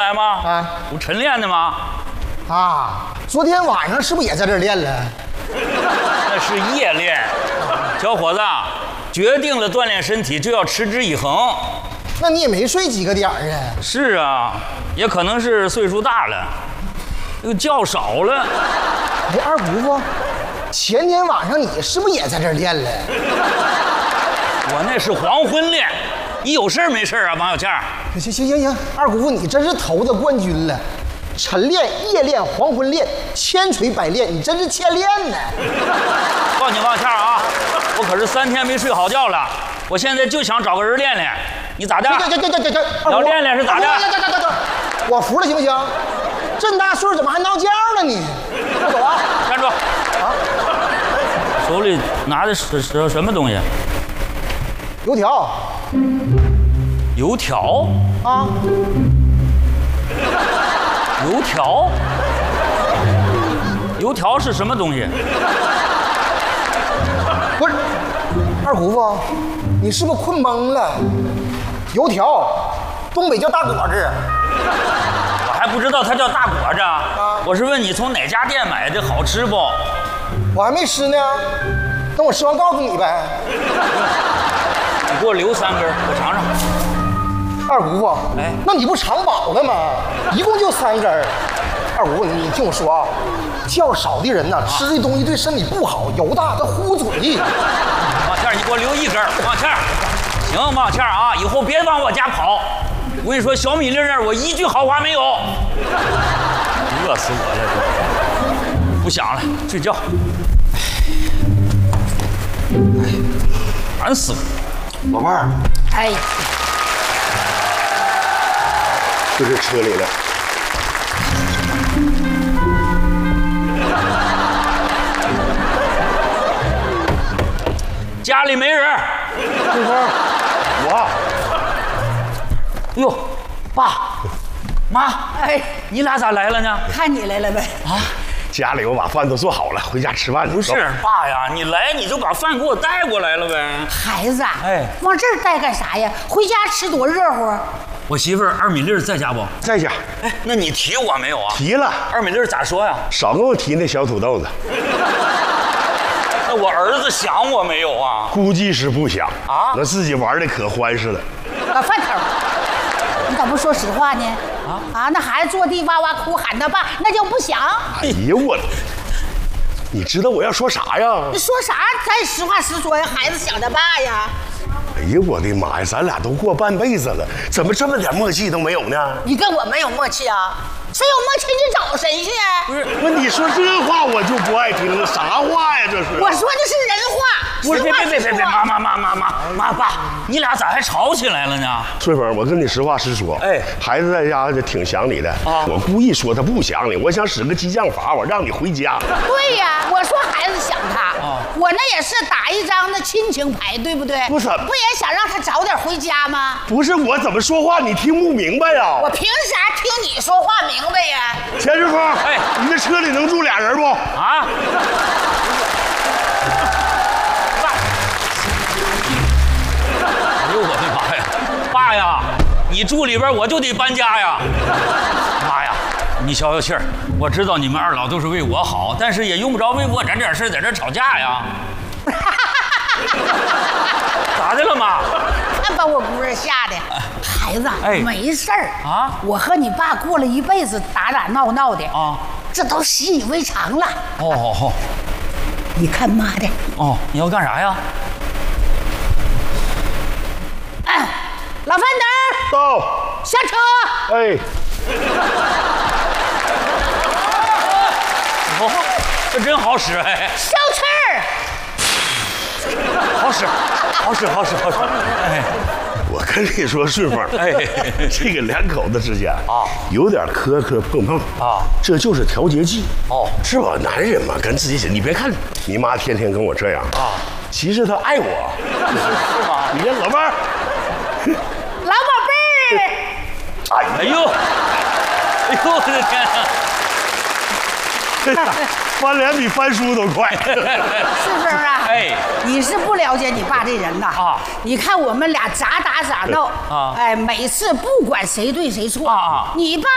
来吗？ 啊， 不晨练的吗？ 啊，昨天晚上是不是也在这儿练了？ 那是夜练。小伙子，决定了锻炼身体就要持之以恒。 那你也没睡几个点儿啊？ 是啊，也可能是岁数大了，这个觉少了。 哎，二姑父，前天晚上你是不是也在这儿练了？ 我那是黄昏练。你有事儿没事儿啊，王小倩？ 行，二姑父你真是头的冠军了，晨练、夜练、黄昏练，千锤百炼，你真是欠练呢。 告诉你王小倩啊，我可是3天没睡好觉了，我现在就想找个人练练，你咋的？ 这， 要练练是咋的？ 我服了行不行？这么大岁数怎么还闹觉呢你？快走啊！ 站住！啊！手里拿的是什么东西？ 油条。 油条啊？ 油条？油条是什么东西？ 不是，二姑父，你是不是困懵了？油条，东北叫大果子。 我还不知道它叫大果子。我是问你从哪家店买的，好吃不？ 我还没吃呢，等我吃完告诉你呗。 你给我留3根，我尝尝。 二姑父， 哎， 那你不尝饱了吗？一共就3根。二姑父，你听我说啊，觉少的人呐，吃这东西对身体不好，油大它糊嘴。 王倩，你给我留1根。王倩，行，王倩啊，以后别往我家跑。我跟你说，小米粒那儿我一句好话没有。饿死我了！不想了，睡觉。哎，烦死了！ 老伴儿， 哎， 就这车里了。 家里没人。 顺风，我。 哟，爸，妈， 哎， 你俩咋来了呢？ 看你来了呗。 啊， 家里我把饭都做好了，回家吃饭去。 不是，爸呀，你来你就把饭给我带过来了呗。 孩子， 哎， 往这儿带干啥呀？回家吃多热乎。 我媳妇儿二米粒在家不？ 在家。 哎，那你提我没有啊？ 提了。 二米粒咋说呀？ 少跟我提那小土豆子。 那我儿子想我没有啊？ 估计是不想啊， 那自己玩的可欢实了。 老饭头，你咋不说实话呢？那孩子坐地哇哇哭，喊他爸，那叫不想。 哎呀我，你知道我要说啥呀？ 你说啥？咱实话实说呀，孩子想他爸呀。 哎呀我的妈呀，咱俩都过半辈子了，怎么这么点默契都没有呢？ 你跟我没有默契啊？谁有默契你找谁去？ 不是， 不是你说这话我就不爱听了，啥话呀这是？ 我说的是人话。 不是，别，妈爸，你俩咋还吵起来了呢？ 顺风，我跟你实话实说， 哎， 孩子在家就挺想你的啊。 我故意说他不想你，我想使个激将法，我让你回家。 对呀，我说孩子想他，我那也是打一张那亲情牌，对不对？ 不是， 不也想让他早点回家吗？ 不是我怎么说话你听不明白呀？ 我凭啥听你说话明白呀？ 钱师傅， 哎， 你那车里能住俩人不？ 啊？哎呦我的妈呀！爸呀，你住里边我就得搬家呀！妈呀，你消消气儿，我知道你们二老都是为我好，但是也用不着为我这点事在这吵架呀。咋的了妈？ 看把我姑儿吓的。孩子， 哎， 没事儿啊。 我和你爸过了一辈子打打闹闹的啊， 这都习以为常了。 哦， 你看妈的。 哦，你要干啥呀？ 老范头， 到， 下车。 哎， 哦，这真好使哎！ 消气儿。 好使。 哎， 我跟你说，顺风， 哎， 这个两口子之间啊，有点磕磕碰碰啊， 这就是调节剂哦， 是吧？男人嘛，跟自己你别看你妈天天跟我这样啊，其实她爱我， 是吗？ 你看老伴儿， 老宝贝儿。 哎呦，我的天啊！ 翻脸比翻书都快。 顺风啊， 哎， 你是不了解你爸这人呐啊！ 你看我们俩咋打咋闹啊！ 哎，每次不管谁对谁错啊， 你爸